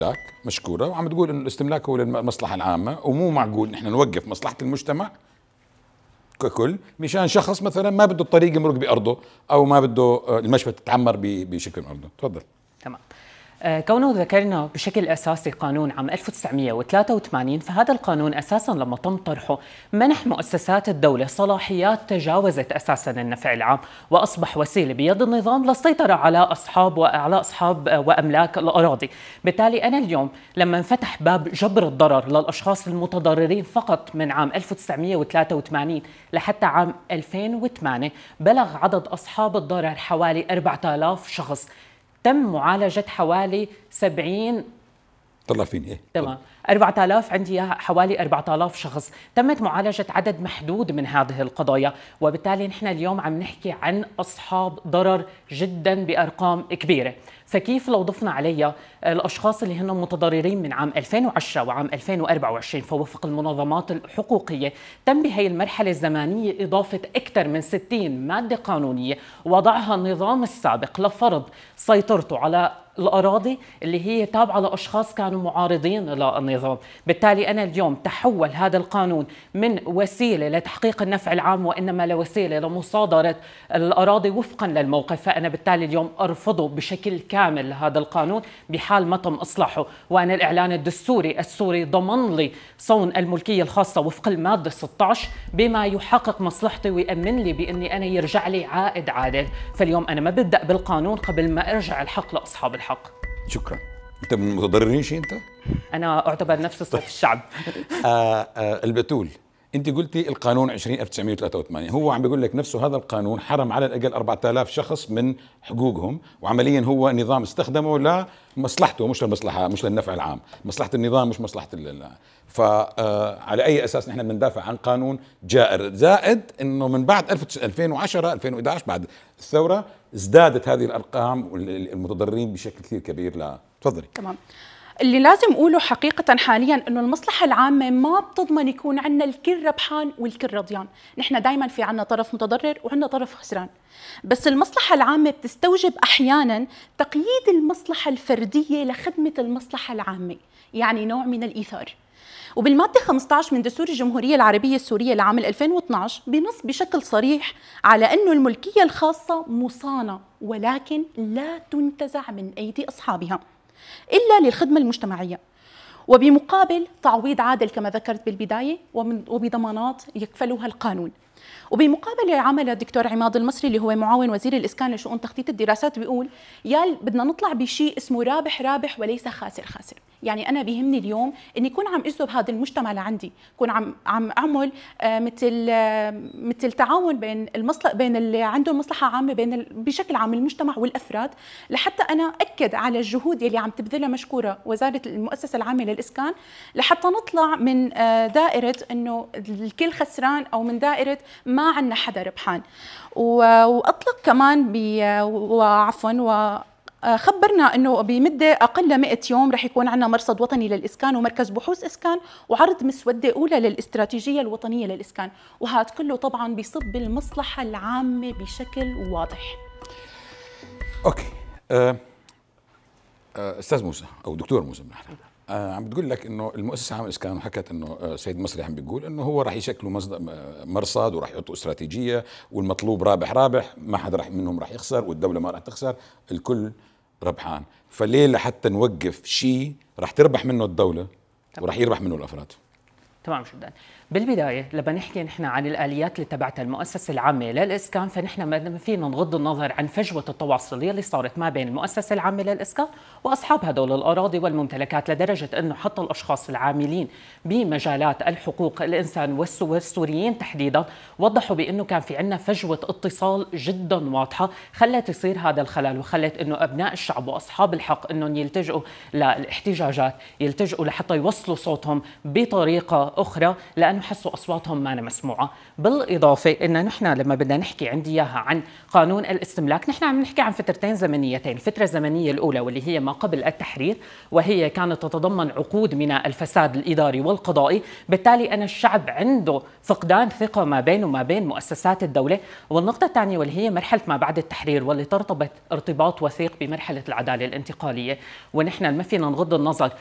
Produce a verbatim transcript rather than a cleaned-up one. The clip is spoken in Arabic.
مشكورة، وعم تقول انه الاستملاك هو للمصلحة العامة، ومو معقول نحن نوقف مصلحة المجتمع ككل مشان شخص مثلا ما بده الطريق يمرق بأرضه او ما بده المشفى تتعمر بشكل أرضه. تفضل. تمام. كونه ذكرنا بشكل أساسي قانون عام ألف وتسعمئة وثلاثة وثمانين، فهذا القانون أساساً لما تم طرحه منح مؤسسات الدولة صلاحيات تجاوزت أساساً النفع العام، وأصبح وسيلة بيد النظام للسيطرة على أصحاب وعلى أصحاب وأملاك الأراضي. بالتالي أنا اليوم لما انفتح باب جبر الضرر للأشخاص المتضررين فقط من عام ألف وتسعمئة وثلاثة وثمانين لحتى عام ألفين وثمانية بلغ عدد أصحاب الضرر حوالي أربعة آلاف شخص. تم معالجة حوالي سبعين طلع فيني ايه تمام أربعة آلاف، عندي حوالي أربعة آلاف شخص تمت معالجة عدد محدود من هذه القضايا، وبالتالي نحن اليوم عم نحكي عن أصحاب ضرر جدا بأرقام كبيرة. فكيف لو ضفنا عليها الأشخاص اللي هن متضررين من عام ألفين وعشرة وعام ألفين وأربعة وعشرين، فوفق المنظمات الحقوقية تم بهي المرحلة الزمانية إضافة أكثر من ستين مادة قانونية وضعها النظام السابق لفرض سيطرته على الأراضي اللي هي تابعة لأشخاص كانوا معارضين للنظام. بالتالي أنا اليوم تحول هذا القانون من وسيلة لتحقيق النفع العام وإنما لوسيلة لمصادرة الأراضي وفقا للموقف. فأنا بالتالي اليوم أرفضه بشكل كامل هذا القانون بحال ما تم إصلاحه. وأنا الإعلان الدستوري السوري ضمن لي صون الملكية الخاصة وفق المادة ستة عشر بما يحقق مصلحتي ويأمن لي بأني أنا يرجع لي عائد عادل. فاليوم أنا ما ببدأ بالقانون قبل ما أرجع الحق لأصحاب الحق. شكرا. انت من المتضررين شيء انت؟ انا اعتبر نفسي صف الشعب. آه آه البتول، انت قلتي القانون عشرين ألف وتسعمئة وثلاثة وثمانين، هو عم بيقول لك نفسه هذا القانون حرم على الاقل أربعة آلاف شخص من حقوقهم، وعمليا هو نظام استخدمه لمصلحته مش للمصلحه مش للنفع العام، مصلحه النظام مش مصلحه ال فعلى اي اساس نحن بندافع عن قانون جائر؟ زائد انه من بعد ألفين وعشرة ألفين وإحدى عشر بعد الثوره ازدادت هذه الارقام والمتضررين بشكل كثير كبير. لا تفضلي. تمام. اللي لازم اقوله حقيقه حاليا انه المصلحه العامه ما بتضمن يكون عندنا الكل ربحان والكل رضيان، نحن دائما في عندنا طرف متضرر وعندنا طرف خسران، بس المصلحه العامه بتستوجب احيانا تقييد المصلحه الفرديه لخدمه المصلحه العامه، يعني نوع من الايثار. وبالماده خمسة عشر من دستور الجمهوريه العربيه السوريه لعام ألفين واثني عشر بنص بشكل صريح على انه الملكيه الخاصه مصانه ولكن لا تنتزع من ايدي اصحابها إلا للخدمة المجتمعية، وبمقابل تعويض عادل كما ذكرت بالبداية وبضمانات يكفلها القانون. وبمقابل عمل الدكتور عماد المصري اللي هو معاون وزير الإسكان لشؤون تخطيط الدراسات بيقول يا بدنا نطلع بشيء اسمه رابح رابح وليس خاسر خاسر. يعني أنا بيهمني اليوم إني يكون عم أجذب هذا المجتمع لعندي، كون عم عم أعمل آه مثل آه مثل تعاون بين المصلحة بين اللي عنده مصلحة عامة بين بشكل عام المجتمع والأفراد، لحتى أنا أكد على الجهود اللي عم تبذلها مشكورة وزارة المؤسسة العامة للإسكان لحتى نطلع من آه دائرة إنه الكل خسران أو من دائرة ما عندنا حدا ربحان. وأطلق كمان وعفوا و خبرنا انه بمده اقل مئة يوم رح يكون عندنا مرصد وطني للاسكان ومركز بحوث اسكان وعرض مسوده اولى للاستراتيجيه الوطنيه للاسكان، وهذا كله طبعا بيصب بالمصلحه العامه بشكل واضح. اوكي. أه أه استاذ موسى او دكتور موسى أه عم بتقول لك انه المؤسسه العامه للاسكان وحكت انه أه سيد مصري عم بيقول انه هو راح يشكلوا مرصد وراح يحطوا استراتيجيه والمطلوب رابح رابح، ما حدا راح منهم راح يخسر والدوله ما راح تخسر، الكل ربحان. فليه لحتى نوقف شيء راح تربح منه الدولة وراح يربح منه الأفراد؟ تمام جدا. بالبداية لما نحكي نحن عن الآليات اللي تبعتها المؤسسة العامة للإسكان، فنحن ما فينا نغض النظر عن فجوة التواصل اللي صارت ما بين المؤسسة العامة للإسكان وأصحاب هدول الأراضي والممتلكات، لدرجة أنه حتى الأشخاص العاملين بمجالات الحقوق الإنسان والسوريين تحديدا وضحوا بأنه كان في عندنا فجوة اتصال جدا واضحة خلت يصير هذا الخلل، وخلت أنه أبناء الشعب وأصحاب الحق أنهم يلتجئوا للاحتجاجات، يلتجئوا لحتى يوصلوا صوتهم بطريقة فرصة أخرى لأنه حسوا أصواتهم ما مسموعة. بالإضافة إن نحن لما بدنا نحكي عندي إياها عن قانون الاستملاك، نحن عم نحكي عن فترتين زمنيتين. الفترة الزمنية الأولى واللي هي ما قبل التحرير، وهي كانت تتضمن عقود من الفساد الإداري والقضائي، بالتالي أن الشعب عنده فقدان ثقة ما بينه وما بين مؤسسات الدولة. والنقطة الثانية واللي هي مرحلة ما بعد التحرير، واللي ترتبط ارتباط وثيق بمرحلة العدالة الانتقالية. ونحن ما فينا نغض النظر